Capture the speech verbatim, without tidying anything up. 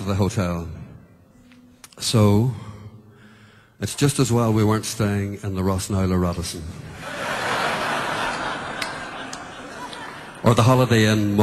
the hotel. So, it's just as well we weren't staying in the Rossnaula Radisson. Or the Holiday Inn